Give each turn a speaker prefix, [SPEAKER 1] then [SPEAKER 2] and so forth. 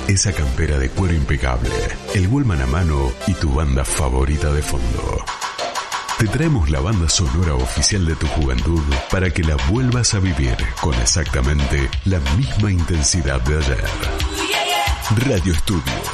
[SPEAKER 1] esa campera de cuero impecable, el Walkman a mano y tu banda favorita de fondo. Te traemos la banda sonora oficial de tu juventud para que la vuelvas a vivir con exactamente la misma intensidad de ayer. Radio Estudio.